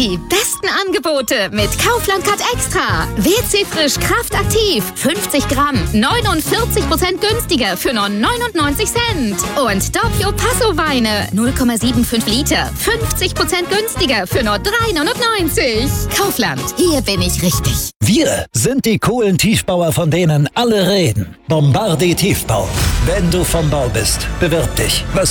Die besten Angebote mit Kaufland Card Extra. WC Frisch Kraft Aktiv. 50 Gramm. 49% günstiger für nur 99 Cent. Und Doppio Passo Weine. 0,75 Liter. 50% günstiger für nur 3,99. Kaufland. Hier bin ich richtig. Wir sind die coolen Tiefbauer, von denen alle reden. Bombardier Tiefbau. Wenn du vom Bau bist, bewirb dich. Was